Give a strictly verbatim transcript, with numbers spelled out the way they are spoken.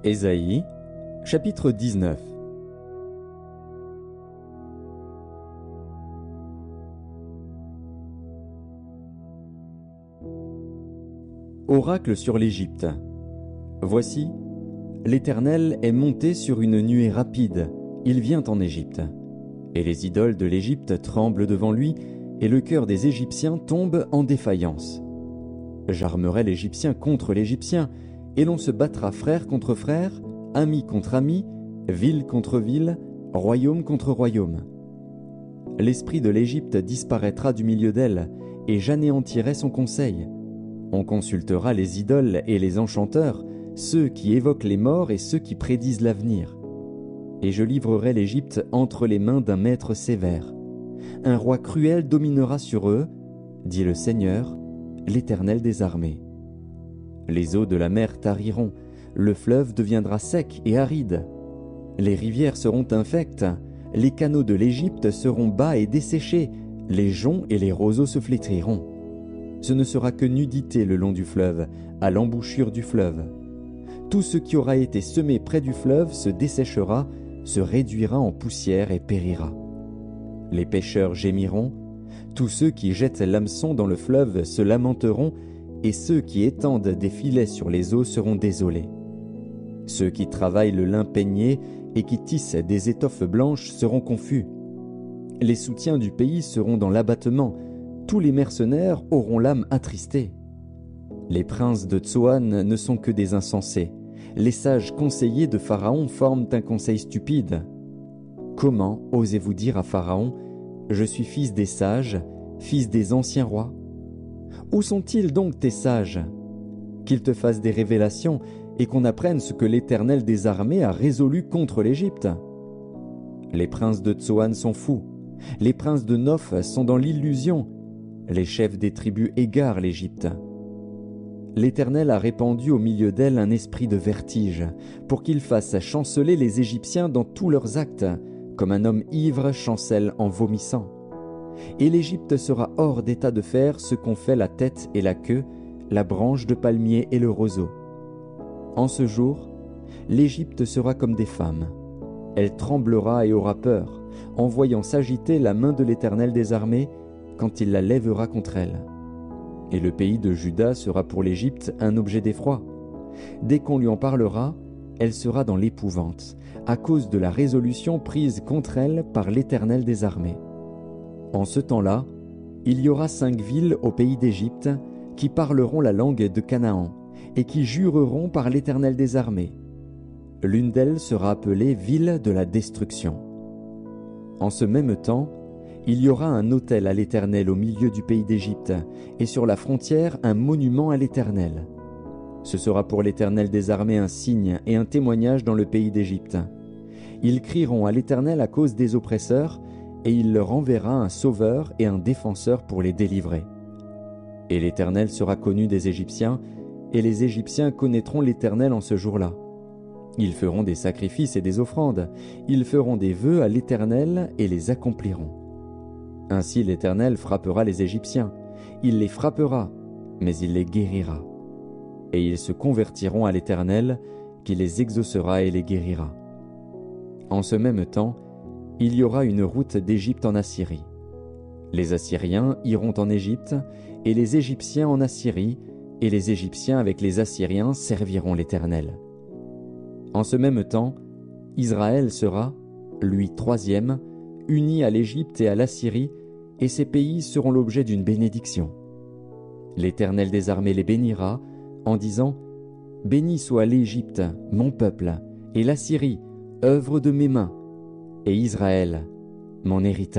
Ésaïe, chapitre dix-neuf. Oracle sur l'Égypte. Voici, l'Éternel est monté sur une nuée rapide, il vient en Égypte. Et les idoles de l'Égypte tremblent devant lui, et le cœur des Égyptiens tombe en défaillance. J'armerai l'Égyptien contre l'Égyptien, et l'on se battra frère contre frère, ami contre ami, ville contre ville, royaume contre royaume. L'esprit de l'Égypte disparaîtra du milieu d'elle, et j'anéantirai son conseil. On consultera les idoles et les enchanteurs, ceux qui évoquent les morts et ceux qui prédisent l'avenir. Et je livrerai l'Égypte entre les mains d'un maître sévère. Un roi cruel dominera sur eux, dit le Seigneur, l'Éternel des armées. Les eaux de la mer tariront, le fleuve deviendra sec et aride. Les rivières seront infectes, les canaux de l'Égypte seront bas et desséchés, les joncs et les roseaux se flétriront. Ce ne sera que nudité le long du fleuve, à l'embouchure du fleuve. Tout ce qui aura été semé près du fleuve se desséchera, se réduira en poussière et périra. Les pêcheurs gémiront, tous ceux qui jettent l'hameçon dans le fleuve se lamenteront, et ceux qui étendent des filets sur les eaux seront désolés. Ceux qui travaillent le lin peigné et qui tissent des étoffes blanches seront confus. Les soutiens du pays seront dans l'abattement, tous les mercenaires auront l'âme attristée. Les princes de Tsoan ne sont que des insensés, les sages conseillers de Pharaon forment un conseil stupide. Comment osez-vous dire à Pharaon, « Je suis fils des sages, fils des anciens rois » ? Où sont-ils donc tes sages ? Qu'ils te fassent des révélations et qu'on apprenne ce que l'Éternel des armées a résolu contre l'Égypte. Les princes de Tsoan sont fous, les princes de Noph sont dans l'illusion, les chefs des tribus égarent l'Égypte. L'Éternel a répandu au milieu d'elle un esprit de vertige, pour qu'il fasse chanceler les Égyptiens dans tous leurs actes, comme un homme ivre chancelle en vomissant. Et l'Égypte sera hors d'état de faire ce qu'ont fait la tête et la queue, la branche de palmier et le roseau. En ce jour, l'Égypte sera comme des femmes. Elle tremblera et aura peur, en voyant s'agiter la main de l'Éternel des armées, quand il la lèvera contre elle. Et le pays de Juda sera pour l'Égypte un objet d'effroi. Dès qu'on lui en parlera, elle sera dans l'épouvante, à cause de la résolution prise contre elle par l'Éternel des armées. En ce temps-là, il y aura cinq villes au pays d'Égypte qui parleront la langue de Canaan et qui jureront par l'Éternel des armées. L'une d'elles sera appelée ville de la destruction. En ce même temps, il y aura un autel à l'Éternel au milieu du pays d'Égypte et sur la frontière un monument à l'Éternel. Ce sera pour l'Éternel des armées un signe et un témoignage dans le pays d'Égypte. Ils crieront à l'Éternel à cause des oppresseurs, et il leur enverra un sauveur et un défenseur pour les délivrer. Et l'Éternel sera connu des Égyptiens, et les Égyptiens connaîtront l'Éternel en ce jour-là. Ils feront des sacrifices et des offrandes, ils feront des vœux à l'Éternel et les accompliront. Ainsi l'Éternel frappera les Égyptiens, il les frappera, mais il les guérira. Et ils se convertiront à l'Éternel, qui les exaucera et les guérira. En ce même temps, il y aura une route d'Égypte en Assyrie. Les Assyriens iront en Égypte, et les Égyptiens en Assyrie, et les Égyptiens avec les Assyriens serviront l'Éternel. En ce même temps, Israël sera, lui troisième, uni à l'Égypte et à l'Assyrie, et ces pays seront l'objet d'une bénédiction. L'Éternel des armées les bénira, en disant « Béni soit l'Égypte, mon peuple, et l'Assyrie, œuvre de mes mains, et Israël, mon héritage. »